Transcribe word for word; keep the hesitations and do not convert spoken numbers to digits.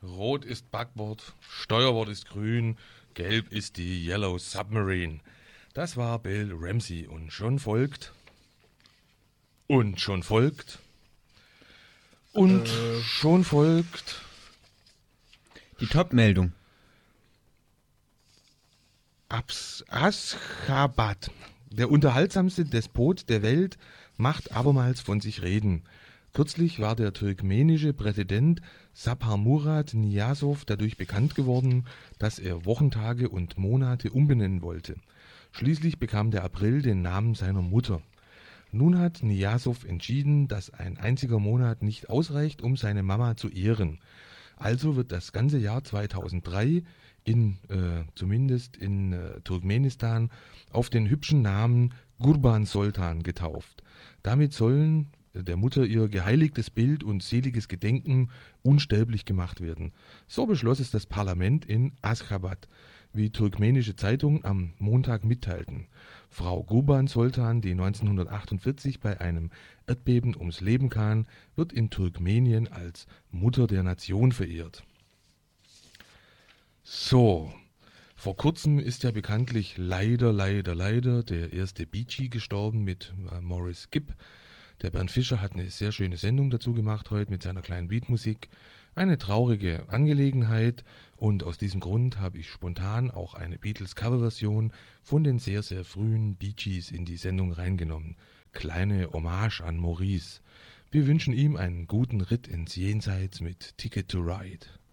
Rot ist Backbord, Steuerbord ist grün, gelb ist die Yellow Submarine. Das war Bill Ramsey und schon folgt und schon folgt und Äh. schon folgt Die Top-Meldung. Abs- Aschgabat. Der unterhaltsamste Despot der Welt macht abermals von sich reden. Kürzlich war der turkmenische Präsident Sapar Murat Niyazov dadurch bekannt geworden, dass er Wochentage und Monate umbenennen wollte. Schließlich bekam der April den Namen seiner Mutter. Nun hat Niyazov entschieden, dass ein einziger Monat nicht ausreicht, um seine Mama zu ehren. Also wird das ganze Jahr zweitausenddrei in, äh, zumindest in äh, Turkmenistan, auf den hübschen Namen Gurban Sultan getauft. Damit sollen der Mutter ihr geheiligtes Bild und seliges Gedenken unsterblich gemacht werden. So beschloss es das Parlament in Aşgabat, wie turkmenische Zeitungen am Montag mitteilten. Frau Gurban Sultan, die neunzehnhundertachtundvierzig bei einem Erdbeben ums Leben kam, wird in Turkmenien als Mutter der Nation verehrt. So, vor kurzem ist ja bekanntlich leider, leider, leider der erste Bee Gee gestorben mit äh, Maurice Gibb. Der Bernd Fischer hat eine sehr schöne Sendung dazu gemacht heute mit seiner kleinen Beatmusik. Eine traurige Angelegenheit und aus diesem Grund habe ich spontan auch eine Beatles-Coverversion von den sehr, sehr frühen Bee Gees in die Sendung reingenommen. Kleine Hommage an Maurice. Wir wünschen ihm einen guten Ritt ins Jenseits mit Ticket to Ride.